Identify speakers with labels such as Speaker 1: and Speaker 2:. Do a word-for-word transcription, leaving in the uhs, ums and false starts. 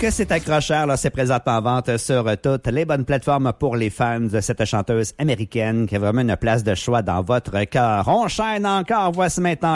Speaker 1: que c'est accrocheur, là, c'est présentement en vente sur toutes les bonnes plateformes pour les fans de cette chanteuse américaine qui a vraiment une place de choix dans votre cœur. On chaîne encore, voici maintenant